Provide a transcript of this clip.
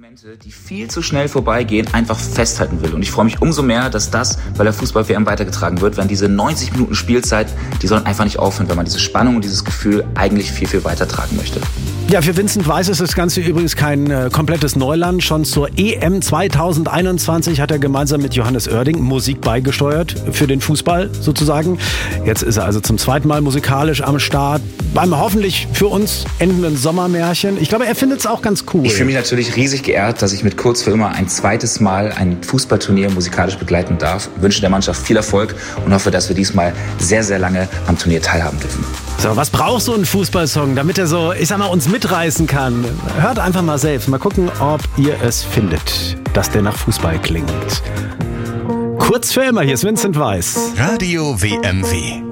Momente, die viel zu schnell vorbeigehen, einfach festhalten will. Und ich freue mich umso mehr, dass das bei der Fußball-WM weitergetragen wird, wenn diese 90 Minuten Spielzeit, die sollen einfach nicht aufhören, wenn man diese Spannung und dieses Gefühl eigentlich viel, viel weitertragen möchte. Ja, für Vincent Weiss ist das Ganze übrigens kein komplettes Neuland. Schon zur EM 2021 hat er gemeinsam mit Johannes Oerding Musik beigesteuert für den Fußball sozusagen. Jetzt ist er also zum zweiten Mal musikalisch am Start beim hoffentlich für uns endenden Sommermärchen. Ich glaube, er findet es auch ganz cool. Ich fühle mich natürlich riesig geehrt, dass ich mit Kurz für immer ein zweites Mal ein Fußballturnier musikalisch begleiten darf. Ich wünsche der Mannschaft viel Erfolg und hoffe, dass wir diesmal sehr, sehr lange am Turnier teilhaben dürfen. So, was braucht so ein Fußballsong, damit er so, ich sag mal, uns mitreißen kann? Hört einfach mal selbst. Mal gucken, ob ihr es findet, dass der nach Fußball klingt. Kurz für immer, hier ist Vincent Weiss. Radio WMW.